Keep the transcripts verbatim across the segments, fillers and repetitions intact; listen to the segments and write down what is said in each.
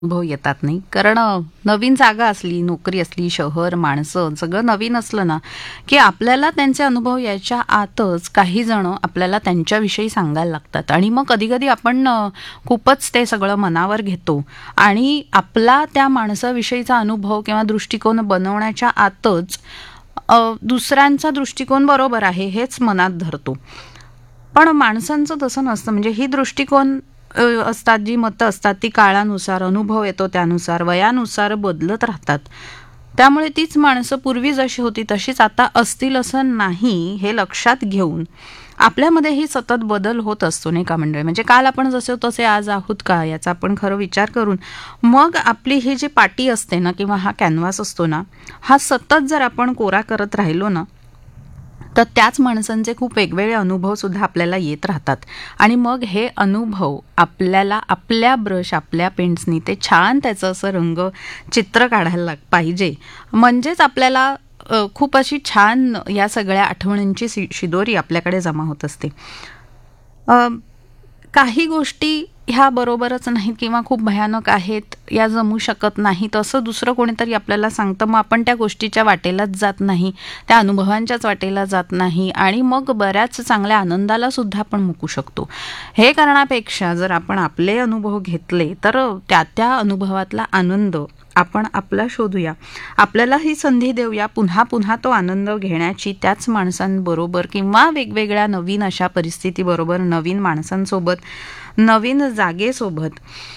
अनुभव येतात नाही. कारण अ, नवीन जागा असली, नोकरी असली, शहर, माणसं सगळं नवीन असलं ना, की आपल्याला त्यांचे अनुभव यायच्या आतच काही जण आपल्याला त्यांच्याविषयी सांगायला लागतात आणि मग कधी-कधी आपण अ, खूपच ते सगळं मनावर घेतो आणि आपला त्या माणसाविषयीचा अनुभव किंवा दृष्टिकोन बनवण्याच्या आतच अ, दुसऱ्यांचा दृष्टिकोन बरोबर आहे हेच मनात धरतो. पण माणसांचं तसं नसतं. म्हणजे ही दृष्टिकोन अ, असतात, जी मतं असतात ती काळानुसार, अनुभव येतो त्यानुसार, वयानुसार बदलत राहतात. त्यामुळे तीच माणसं पूर्वी जशी होती तशीच आता असतील असं नाही, हे लक्षात घेऊन आपल्यामध्येही सतत बदल होत असतो नाही का मंडळी. म्हणजे काल आपण जसे होतो तसे आज आहोत का याचा आपण खरं विचार करून मग आपली ही जी पाटी असते ना किंवा हा कॅनव्हास असतो ना, हा सतत जर आपण कोरा करत राहिलो ना, तर त्याच माणसांचे खूप वेगवेगळे अनुभव सुद्धा आपल्याला येत राहतात आणि मग हे अनुभव आपल्याला आपल्या ब्रश आपल्या पेंट्सनी ते छान त्याचं असं रंग चित्र काढायला लाग पाहिजे. म्हणजेच आपल्याला अ, खूप अशी छान या सगळ्या आठवणींची शि शिदोरी आपल्याकडे जमा होत असते. अ, काही गोष्टी ह्या बरोबरच नाहीत किंवा खूप भयानक आहेत, या जमू शकत नाहीत असं दुसरं कोणीतरी आपल्याला सांगतं. मग आपण त्या गोष्टीच्या वाटेलाच जात नाही, त्या अनुभवांच्याच वाटेला जात नाही आणि मग बऱ्याच चांगल्या आनंदाला सुद्धा आपण मुकू शकतो. हे करण्यापेक्षा जर आपण आपले अनुभव घेतले तर त्या त्या अनुभवातला आनंद आपण आपला शोधूया. आपल्याला ही संधी देऊया पुन्हा पुन्हा तो आनंद घेण्याची त्याच माणसांबरोबर किंवा वेगवेगळ्या नवीन अशा परिस्थितीबरोबर, नवीन माणसांसोबत, नवीन जागेसोबत.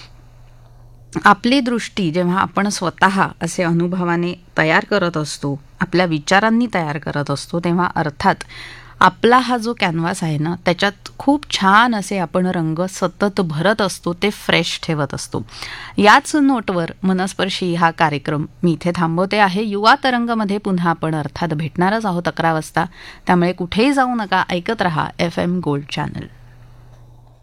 आपली दृष्टी जेव्हा आपण स्वतः असे अनुभवाने तयार करत असतो, आपल्या विचारांनी तयार करत असतो, तेव्हा अर्थात आपला हा जो कॅनव्हास आहे ना, त्याच्यात खूप छान असे आपण रंग सतत भरत असतो, ते फ्रेश ठेवत असतो. याच नोटवर मनस्पर्शी हा कार्यक्रम मी इथे थांबवते आहे. युवा तरंगमध्ये पुन्हा आपण अर्थात भेटणारच आहोत अकरा वाजता. त्यामुळे कुठेही जाऊ नका, ऐकत रहा एफ एम गोल्ड चॅनल.